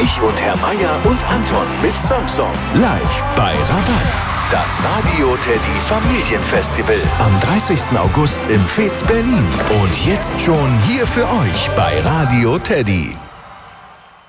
Ulrich und Herr Meier und Anton mit Song live bei Rabatz. Das Radio Teddy Familienfestival am 30. August im Veets Berlin. Und jetzt schon hier für euch bei Radio Teddy.